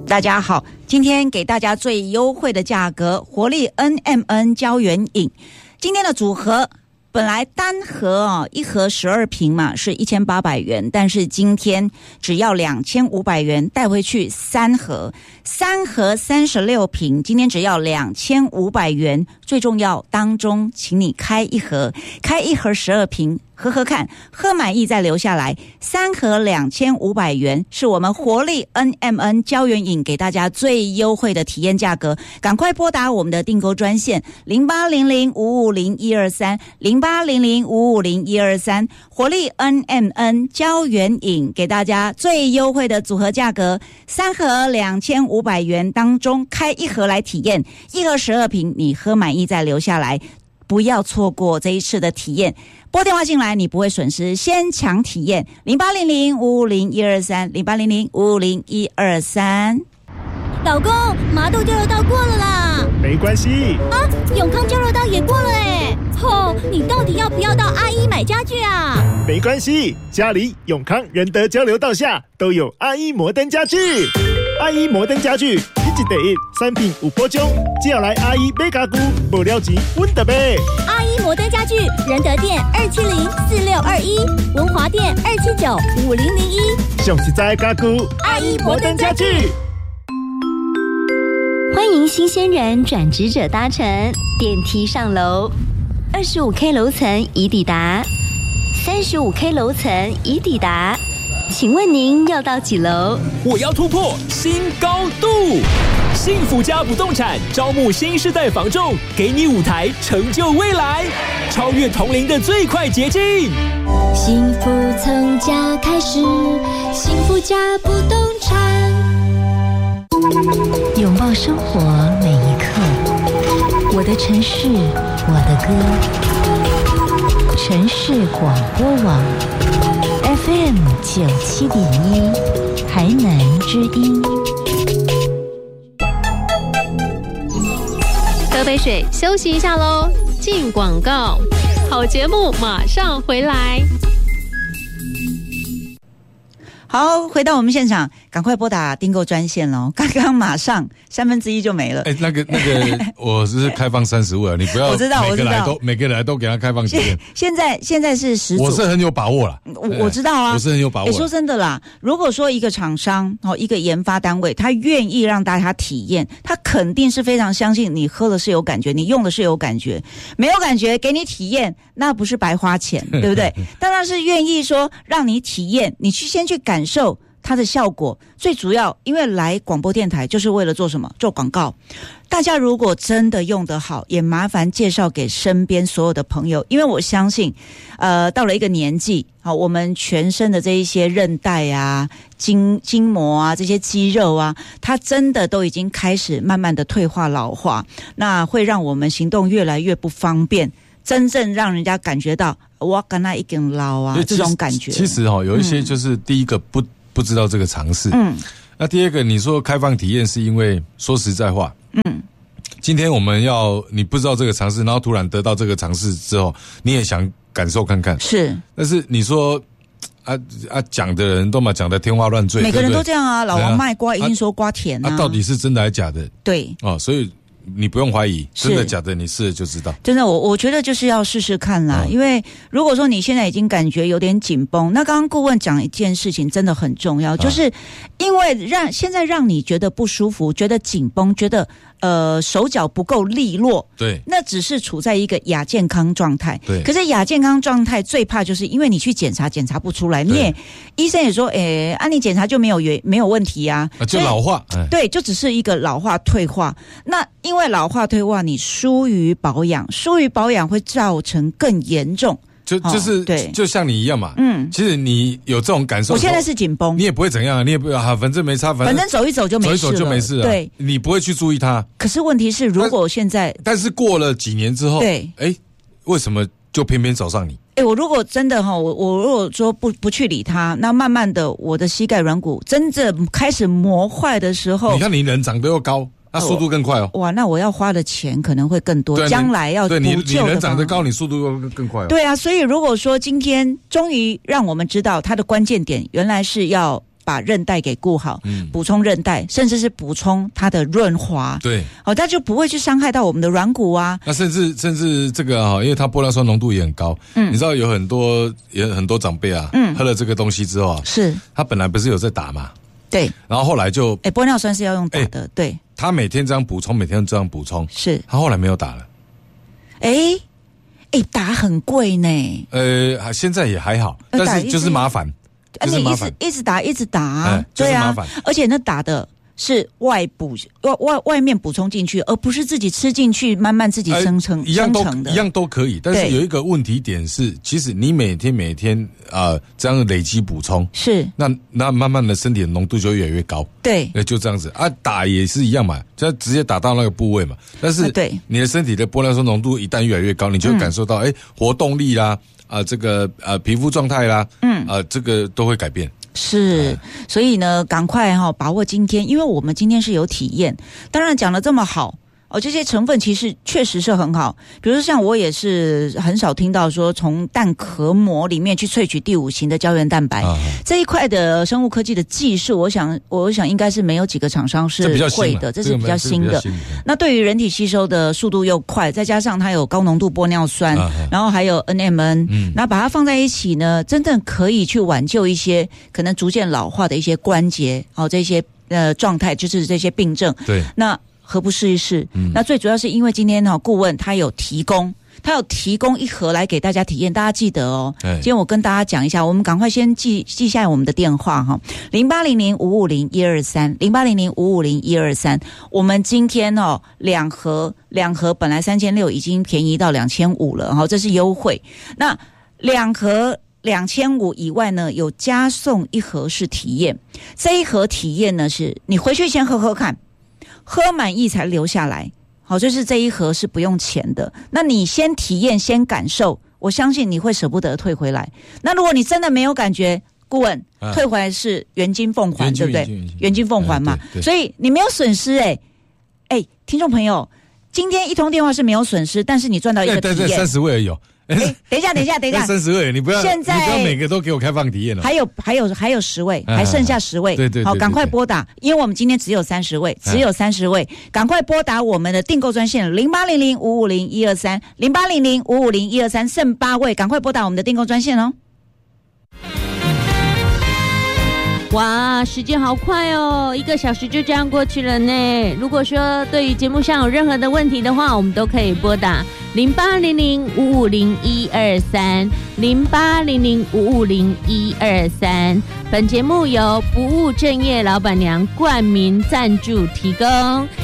大家好，今天给大家最优惠的价格，活力 NMN 胶原饮。今天的组合本来单盒一盒12瓶嘛是1800元，但是今天只要2500元带回去3盒36瓶，今天只要2500元。最重要，当中请你开一盒12瓶喝喝看，喝满意再留下来。3盒2500元是我们活力 NMN 胶原饮给大家最优惠的体验价格，赶快拨打我们的订购专线0800550123 0800550123，活力 NMN 胶原饮给大家最优惠的组合价格，3盒2500元当中开一盒来体验，1盒12瓶，你喝满意再留下来，不要错过这一次的体验。拨电话进来你不会损失，先抢体验0800550123 0800550123。 老公，麻豆交流道过了啦。 没关系啊，永康交流道也过了哎。你到底要不要到阿一买家具啊？ 没关系，家里永康仁德交流道下都有阿一摩登家具。阿一摩登家具，你一第一产品有保障，只要来阿一买家具，无了钱阮就买。 阿一摩登家具，仁德店2704621，文华店2795001。 上实在的家具， 阿一摩登家具。 欢迎新鲜人转职者搭乘电梯上楼，25K 楼层已抵达，35K 楼层已抵达，请问您要到几楼？ 我要突破新高度！幸福家不动产招募新世代房仲，给你舞台成就未来，超越同龄的最快捷径。 幸福从家开始，幸福家不动产。 拥抱生活每一刻，我的城市，我的歌。城市广播网 FM 97.1，台南之音。 喝杯水，休息一下喽。进广告，好节目马上回来。 好，回到我们现场，赶快拨打订购专线喽！刚刚马上1/3就没了。 那个，我是开放30位，你不要每个来都给他开放时间。 现在是10组， 我是很有把握啦。 我知道啊， 我是很有把握。 说真的啦，如果说一个厂商一个研发单位，他愿意让大家体验，他肯定是非常相信你喝的是有感觉，你用的是有感觉，没有感觉给你体验，那不是白花钱，对不对？当然是愿意说让你体验，你先去感受它的效果。最主要因为来广播电台就是为了做什么？做广告。大家如果真的用得好，也麻烦介绍给身边所有的朋友，因为我相信到了一个年纪，我们全身的这一些韧带啊、筋膜啊、这些肌肉啊，它真的都已经开始慢慢的退化老化，那会让我们行动越来越不方便，真正让人家感觉到我跟他一根老啊这种感觉。 其实有一些就是第一个不知道这个常识，那第二个你说开放体验是因为说实在话，今天你不知道这个常识，然后突然得到这个常识之后，你也想感受看看， 是， 但是你说讲的人都嘛讲的天花乱坠， 每个人都这样啊，老王卖瓜一定说瓜甜啊， 到底是真的还是假的？ 对， 所以你不用怀疑，真的假的你试了就知道。 真的，我觉得就是要试试看啦，因为如果说你现在已经感觉有点紧绷，那刚刚顾问讲一件事情真的很重要，就是因为现在让你觉得不舒服，觉得紧绷，觉得手脚不够利落， 对， 那只是处在一个亚健康状态。 对， 可是亚健康状态最怕就是因为你去检查不出来，医生也说，你检查就没有问题啊， 就老化， 对，就只是一个老化退化。那因为老化退化，你疏于保养会造成更严重。 就是对，就像你一样嘛。其实你有这种感受， 我现在是紧绷， 你也不会怎样，你也不反正没差，反正走一走就没事了， 对，你不会去注意它。 可是问题是，如果现在， 但是过了几年之后， 对， 为什么就偏偏找上你？ 我如果真的我如果说不去理它，那慢慢的我的膝盖软骨真正开始磨坏的时候， 你看你人长得又高。那速度更快哇，那我要花的钱可能会更多，将来要补救的。 对，你人长得高，你速度会更快。 对啊，所以如果说今天终于让我们知道它的关键点，原来是要把韧带给顾好，补充韧带，甚至是补充它的润滑， 对， 它就不会去伤害到我们的软骨啊。 那甚至这个因为它玻尿酸浓度也很高，你知道有很多长辈啊，喝了这个东西之后啊， 是他本来不是有在打嘛， 对， 然后后来就玻尿酸是要用打的，对， 他每天这样补充，每天这样补充， 是他后来没有打了， 打很贵呢， 现在也还好，但是就是麻烦。就是麻烦， 一直打， 就是麻烦， 而且那打的是外面补充进去，而不是自己吃进去，慢慢自己生成一样都可以。但是有一个问题点是，其实你每天这样累积补充， 是那慢慢的身体的浓度就越来越高。 对， 就这样子啊，打也是一样嘛，就直接打到那个部位嘛。但是你的身体的玻尿酸浓度一旦越来越高，你就会感受到活动力啦。这个皮肤状态啦，这个都会改变。 是，所以呢，赶快把握今天，因为我们今天是有体验。当然讲得这么好这些成分其实确实是很好。比如说像我也是很少听到说从蛋壳膜里面去萃取第5型的胶原蛋白，这一块的生物科技的技术，我想应该是没有几个厂商是会的，这是比较新的。那对于人体吸收的速度又快，再加上它有高浓度玻尿酸，然后还有 NMN，那把它放在一起呢，真正可以去挽救一些可能逐渐老化的一些关节这些状态，就是这些病症。 对， 那何不试一试？那最主要是因为今天顾问他有提供一盒来给大家体验，大家记得今天我跟大家讲一下，我们赶快先记下我们的电话0800550123 0800550123。我们今天两盒本来3600已经便宜到2500了这是优惠。那两盒2500以外呢，有加送一盒是体验。这一盒体验呢，是你回去先喝看。喝满意才留下来，就是这一盒是不用钱的。那你先体验，先感受，我相信你会舍不得退回来。那如果你真的没有感觉，顾问退回来是原金奉还，对不对？原金奉还嘛，所以你没有损失听众朋友，今天一通电话是没有损失，但是你赚到一个体验。 对30位而已。 等一下 ，30位，你不要每个都给我开放体验了。 还有10位，还剩下10位。 对， 好，赶快拨打，因为我们今天只有30位，赶快拨打我们的订购专线0800550123 0800550123，剩8位，赶快拨打我们的订购专线哦。 哇，时间好快哦，1个小时就这样过去了呢。如果说对于节目上有任何的问题的话，我们都可以拨打0800550123 0800550123。本节目由不务正业老板娘冠名赞助提供。